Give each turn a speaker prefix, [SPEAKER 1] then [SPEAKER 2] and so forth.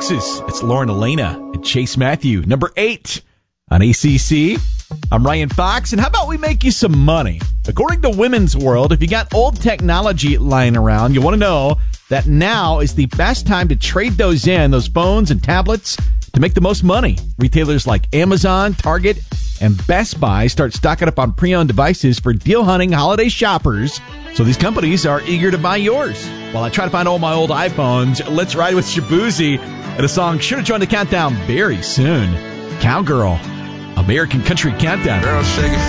[SPEAKER 1] Texas. It's Lauren Elena and Chase Matthew. Number 8 on ACC. I'm Ryan Fox, and how about we make you some money? According to Women's World, if you got old technology lying around, you want to know that now is the best time to trade those phones and tablets, to make the most money. Retailers like Amazon, Target, and Best Buy start stocking up on pre-owned devices for deal-hunting holiday shoppers, so these companies are eager to buy yours. While I try to find all my old iPhones, let's ride with Shabuzi and a song sure to join the countdown very soon. Cowgirl, American Country Countdown.
[SPEAKER 2] Girl, shake it